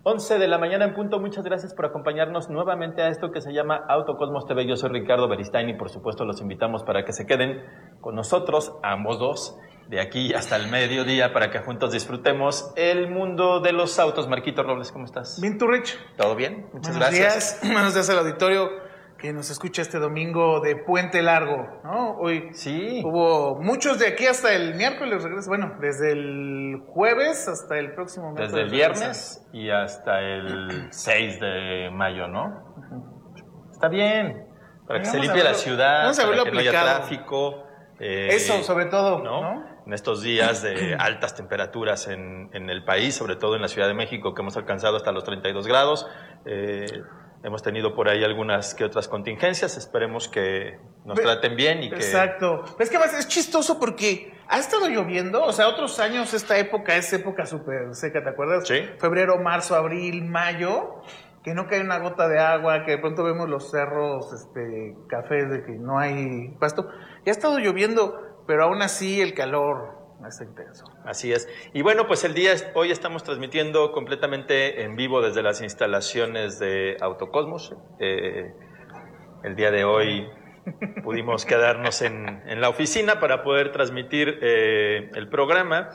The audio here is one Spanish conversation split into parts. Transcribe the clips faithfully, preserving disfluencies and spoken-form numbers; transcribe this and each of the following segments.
once de la mañana en punto. Muchas gracias por acompañarnos nuevamente a esto que se llama Autocosmos T V. Yo soy Ricardo Beristain y por supuesto los invitamos para que se queden con nosotros, ambos dos, de aquí hasta el mediodía, para que juntos disfrutemos el mundo de los autos. Marquito Robles, ¿cómo estás? Bien, tú, Rich. ¿Todo bien? Muchas Buenos gracias. Días. Buenos días al auditorio que nos escucha este domingo de Puente Largo, ¿no? Hoy sí. hubo muchos de aquí hasta el miércoles, regreso. Bueno, desde el jueves hasta el próximo miércoles. Desde el viernes y hasta el seis de mayo, ¿no? Uh-huh. Está bien. Para que vamos se limpie la ciudad, vamos a para que aplicado. no haya tráfico. Eh, Eso, sobre todo, ¿no? ¿no? En estos días de altas temperaturas en, en el país, sobre todo en la Ciudad de México, que hemos alcanzado hasta los treinta y dos grados. Eh, hemos tenido por ahí algunas que otras contingencias. Esperemos que nos Pero, traten bien y que... Exacto. Es que además es chistoso porque ha estado lloviendo. O sea, otros años esta época es época súper seca, ¿te acuerdas? Sí. Febrero, marzo, abril, mayo... que no cae una gota de agua, que de pronto vemos los cerros, este, cafés, de que no hay pasto. Ya ha estado lloviendo, pero aún así el calor es intenso. Así es. Y bueno, pues el día, hoy estamos transmitiendo completamente en vivo desde las instalaciones de Autocosmos. Eh, el día de hoy pudimos quedarnos en, en la oficina para poder transmitir eh, el programa.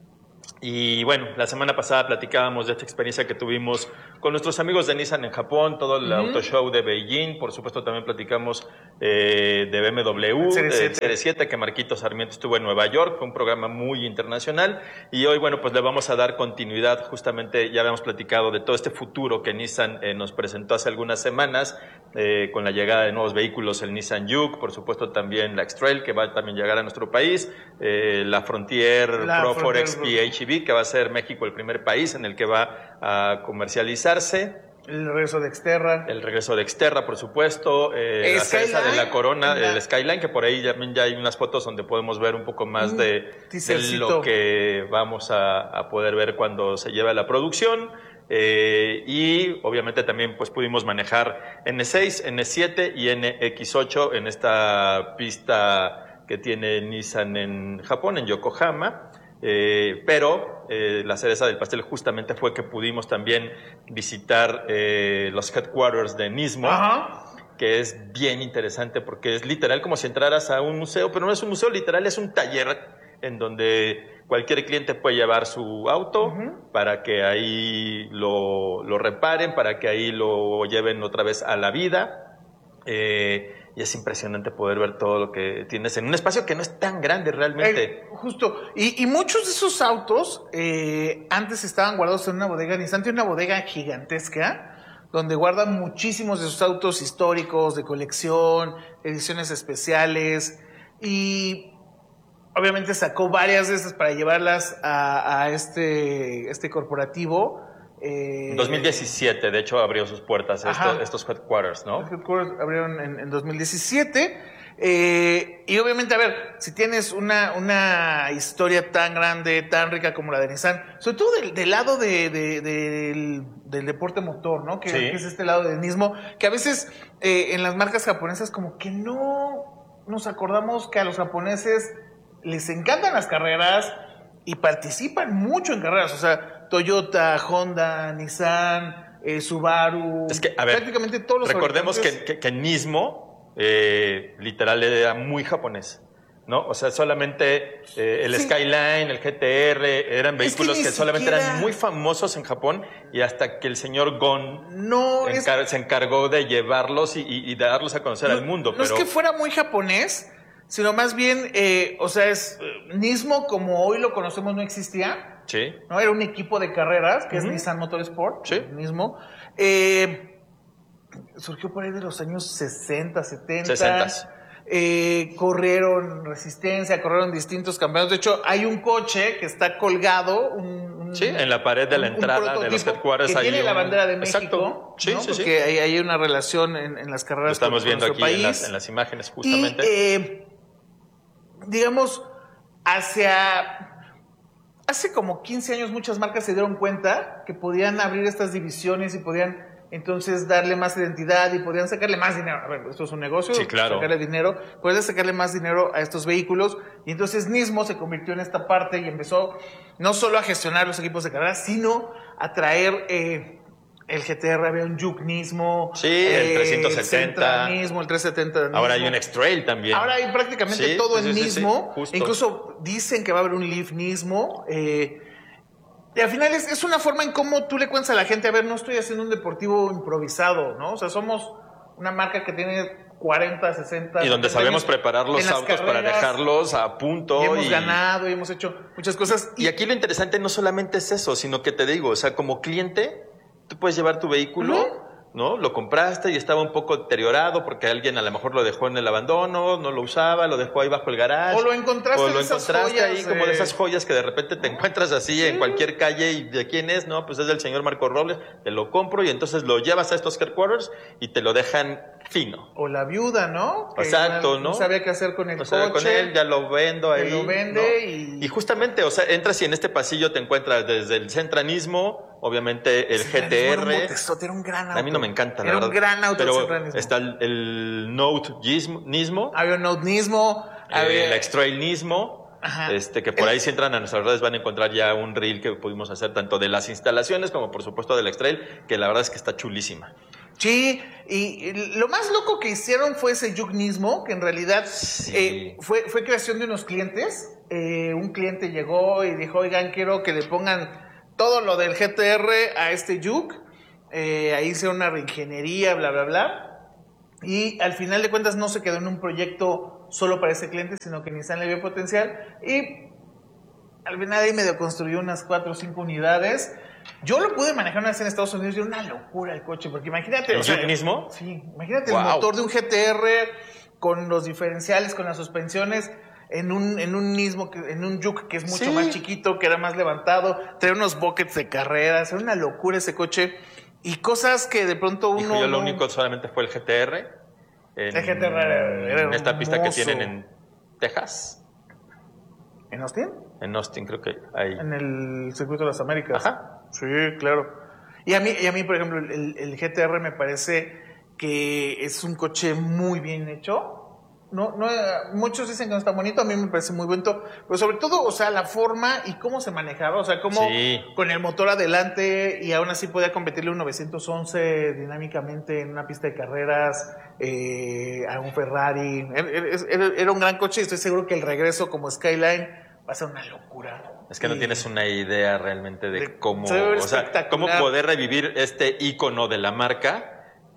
Y bueno, la semana pasada platicábamos de esta experiencia que tuvimos con nuestros amigos de Nissan en Japón, todo el uh-huh. auto show de Beijing. Por supuesto también platicamos eh, de B M W, de Serie siete, que Marquito Sarmiento estuvo en Nueva York. Fue un programa muy internacional. Y hoy, bueno, pues le vamos a dar continuidad. Justamente ya habíamos platicado de todo este futuro que Nissan eh, nos presentó hace algunas semanas, eh, con la llegada de nuevos vehículos, el Nissan Juke, por supuesto también la X-Trail, que va a también llegar a nuestro país, eh, la Frontier la Pro Frontier X P H E V, que va a ser México el primer país en el que va a comercializarse. El regreso de Xterra. El regreso de Xterra, por supuesto. Eh, la cereza de la corona, la... el Skyline, que por ahí ya, ya hay unas fotos donde podemos ver un poco más de, de lo que vamos a, a poder ver cuando se lleve a la producción. Eh, y obviamente también pues pudimos manejar N seis, N siete y N X ocho en esta pista que tiene Nissan en Japón, en Yokohama. Eh, pero eh, la cereza del pastel justamente fue que pudimos también visitar eh, los headquarters de Nismo. Ajá. Que es bien interesante porque es literal como si entraras a un museo, pero no es un museo, literal es un taller en donde cualquier cliente puede llevar su auto uh-huh. para que ahí lo, lo reparen, para que ahí lo lleven otra vez a la vida. Eh, y es impresionante poder ver todo lo que tienes en un espacio que no es tan grande realmente. Eh, justo, y, y muchos de esos autos eh, antes estaban guardados en una bodega. Nissan tiene una bodega gigantesca donde guardan muchísimos de sus autos históricos, de colección, ediciones especiales, y obviamente sacó varias de esas para llevarlas a, a este, este corporativo. En dos mil diecisiete, de hecho, abrió sus puertas esto, estos headquarters, ¿no? Los headquarters abrieron en, en dos mil diecisiete. Eh, y obviamente, a ver, si tienes una, una historia tan grande, tan rica como la de Nissan, sobre todo del, del lado de, de, de, del, del deporte motor, ¿no? Que, sí. que es este lado del mismo, que a veces eh, en las marcas japonesas como que no nos acordamos que a los japoneses les encantan las carreras y participan mucho en carreras, o sea, Toyota, Honda, Nissan, eh, Subaru, es que, a ver, prácticamente todos los recordemos que, que, que Nismo eh, literal era muy japonés, ¿no? O sea, solamente eh, el sí. Skyline, el G T R eran vehículos es que, que solamente siquiera... eran muy famosos en Japón, y hasta que el señor Gon no, encar es... se encargó de llevarlos y, y, y darlos a conocer no, al mundo. No pero... es que fuera muy japonés, sino más bien, eh, o sea, es Nismo como hoy lo conocemos no existía. Sí. ¿No? Era un equipo de carreras que uh-huh. es Nissan Motorsport, sí. mismo. Eh, surgió por ahí de los años sesenta, setenta. sesenta. Eh, corrieron resistencia, corrieron distintos campeonatos. De hecho, hay un coche que está colgado, un, un, sí, en la pared de la un, entrada un de los headquarters. Que hay tiene un... la bandera de México. Exacto. Sí, ¿no? sí, Porque sí. hay, hay una relación en, en las carreras. Lo estamos con, viendo con aquí país. En, las, en las imágenes, justamente. Y, eh, digamos, hacia... Hace como quince años muchas marcas se dieron cuenta que podían abrir estas divisiones y podían entonces darle más identidad y podían sacarle más dinero. A ver, esto es un negocio, sí, claro. sacarle dinero, puedes sacarle más dinero a estos vehículos, y entonces Nismo se convirtió en esta parte y empezó no solo a gestionar los equipos de carrera, sino a traer eh, el G T R, había un Juke Nismo, sí, el trescientos setenta, el Nismo, el trescientos setenta Nismo. Ahora hay un X-Trail también. Ahora hay prácticamente sí, todo sí, en sí, Nismo, sí, incluso dicen que va a haber un Leaf Nismo, eh, y al final es, es una forma en cómo tú le cuentas a la gente, a ver, no estoy haciendo un deportivo improvisado, ¿no? O sea, somos una marca que tiene cuarenta, sesenta... Y donde sabemos preparar los autos carreras, para dejarlos a punto. Y hemos y... ganado y hemos hecho muchas cosas. Y... y aquí lo interesante no solamente es eso, sino que te digo, o sea, como cliente, tú puedes llevar tu vehículo... Uh-huh. ¿No? Lo compraste y estaba un poco deteriorado porque alguien a lo mejor lo dejó en el abandono, no lo usaba, lo dejó ahí bajo el garage. O lo encontraste, o lo de esas encontraste joyas, ahí como eh... de esas joyas que de repente te encuentras así sí. en cualquier calle y ¿de quién es? No, pues es del señor Marco Robles, te lo compro y entonces lo llevas a estos headquarters y te lo dejan fino. O la viuda, ¿no? Que exacto, ¿no? No sabía qué hacer con el no coche. No con él, ya lo vendo ahí. Lo vende ¿no? y... Y justamente, o sea, entras y en este pasillo te encuentras desde el Centranismo, obviamente el sí, G T R. Era un, motezote, era un gran auto. A mí no me encanta, la era verdad. un gran auto. Pero el está el, el Note Nismo. Había un Note Nismo. Había... El X-Trail Nismo. Ajá. Este, que por ahí si entran a nuestras redes van a encontrar ya un reel que pudimos hacer tanto de las instalaciones como por supuesto del X-Trail, que la verdad es que está chulísima. Sí, y lo más loco que hicieron fue ese Juke Nismo, que en realidad sí. eh, fue, fue creación de unos clientes. Eh, un cliente llegó y dijo, oigan, quiero que le pongan todo lo del G T R a este Juke. Eh, ahí hice una reingeniería, bla, bla, bla. Y al final de cuentas no se quedó en un proyecto solo para ese cliente, sino que Nissan le vio potencial. Y al final ahí medio construyó unas cuatro o cinco unidades. Yo lo pude manejar una vez en Estados Unidos y era una locura el coche, porque imagínate... ¿El o sea, Juke mismo? Sí, imagínate wow. el motor de un G T R con los diferenciales, con las suspensiones, en un, en un Nismo, en un Juke que es mucho sí. más chiquito, que era más levantado, traía unos buckets de carreras, era una locura ese coche, y cosas que de pronto uno... Hijo, yo lo no... único solamente fue el G T R, en, el G T R era, era en esta hermoso. Pista que tienen en Texas. ¿En Austin? En Austin, creo que hay. En el Circuito de las Américas. Ajá. Sí, claro. Y a mí, y a mí por ejemplo, el, el G T R me parece que es un coche muy bien hecho. No, no, muchos dicen que no está bonito, a mí me parece muy bonito, pero sobre todo, o sea, la forma y cómo se manejaba, o sea, cómo sí. con el motor adelante y aún así podía competirle un novecientos once dinámicamente en una pista de carreras, eh, a un Ferrari. Era, era, era un gran coche y estoy seguro que el regreso como Skyline va a ser una locura. Es que no y, tienes una idea realmente de, de cómo, o sea, cómo poder revivir este ícono de la marca.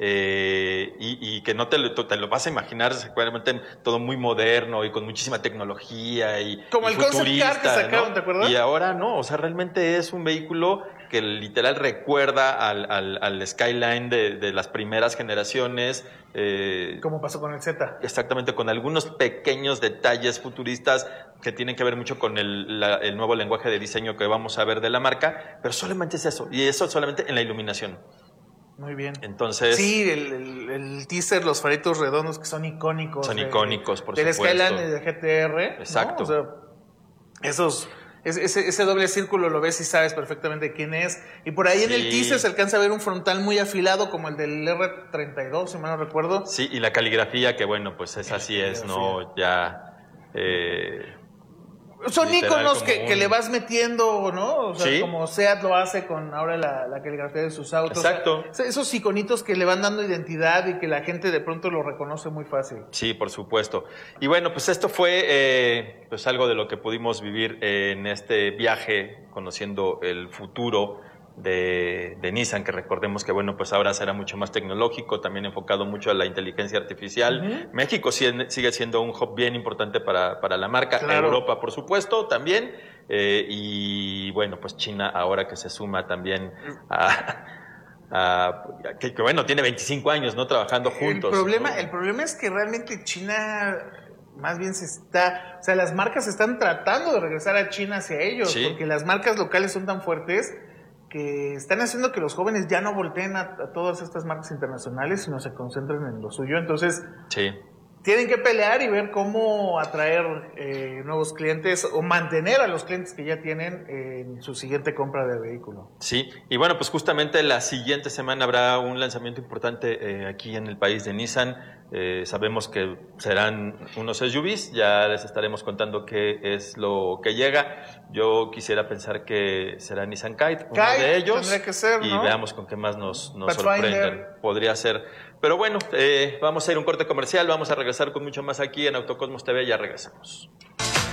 Eh, y, y que no te lo, te lo vas a imaginar seguramente todo muy moderno y con muchísima tecnología y como y el concept car que sacaron, ¿no? ¿te acuerdas? Y ahora no, o sea, realmente es un vehículo que literal recuerda al, al, al Skyline de, de las primeras generaciones. Eh, como pasó con el Z. Exactamente, con algunos pequeños detalles futuristas que tienen que ver mucho con el, la, el nuevo lenguaje de diseño que vamos a ver de la marca, pero solamente es eso, y eso solamente en la iluminación. Muy bien. Entonces... Sí, el, el, el teaser, los faritos redondos que son icónicos. Son de, icónicos, por del supuesto. Del Skyline y del G T R. Exacto. ¿no? O sea, esos, ese, ese doble círculo lo ves y sabes perfectamente quién es. Y por ahí sí. en el teaser se alcanza a ver un frontal muy afilado como el del R treinta y dos, si mal no recuerdo. Sí, y la caligrafía que bueno, pues esa sí es, ¿no? Ya... Eh, son iconos que, un... que le vas metiendo, ¿no? O sea, ¿sí? como Seat lo hace con ahora la, la caligrafía de sus autos. Exacto. O sea, esos iconitos que le van dando identidad y que la gente de pronto lo reconoce muy fácil. Sí, por supuesto. Y bueno, pues esto fue eh, pues algo de lo que pudimos vivir en este viaje, conociendo el futuro de, de Nissan, que recordemos que bueno, pues ahora será mucho más tecnológico, también enfocado mucho a la inteligencia artificial. Uh-huh. México sigue, sigue siendo un hub bien importante para, para la marca, claro. Europa por supuesto también, eh, y bueno, pues China ahora que se suma también a... a que, que bueno, tiene veinticinco años, ¿no? Trabajando juntos. El problema, ¿no? el problema es que realmente China... más bien se está, o sea, las marcas están tratando de regresar a China hacia ellos, sí. porque las marcas locales son tan fuertes que están haciendo que los jóvenes ya no volteen a, a todas estas marcas internacionales, sino se concentren en lo suyo. Entonces, sí. tienen que pelear y ver cómo atraer eh, nuevos clientes o mantener a los clientes que ya tienen en su siguiente compra de vehículo. Sí, y bueno, pues justamente la siguiente semana habrá un lanzamiento importante eh, aquí en el país de Nissan. Eh, sabemos que serán unos S U Vs, ya les estaremos contando qué es lo que llega. Yo quisiera pensar que será Nissan Kite, uno Kite, de ellos, tendría que ser, y ¿no? veamos con qué más nos, nos Pathfinder. sorprenden. Podría ser. Pero bueno, eh, vamos a ir a un corte comercial, vamos a regresar con mucho más aquí en Autocosmos T V, ya regresamos.